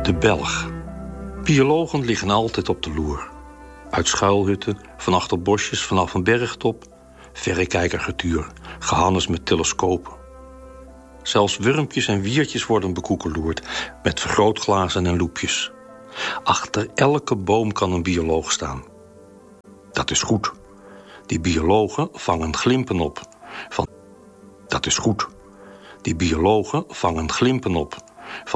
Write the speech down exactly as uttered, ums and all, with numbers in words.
De Belg. Biologen liggen altijd op de loer. Uit schuilhutten, van achter bosjes, vanaf een bergtop. Verrekijkergetuur, gehannes met telescopen. Zelfs wurmpjes en wiertjes worden bekoekeloerd met vergrootglazen en loepjes. Achter elke boom kan een bioloog staan. Dat is goed. Die biologen vangen glimpen op. Van... Dat is goed. Die biologen vangen glimpen op